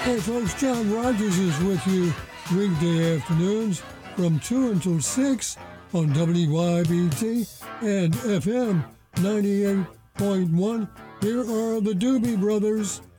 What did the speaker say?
Hey folks, John Rogers is with you weekday afternoons from 2 until 6 on WYBT and FM 98.1. Here are the Doobie Brothers.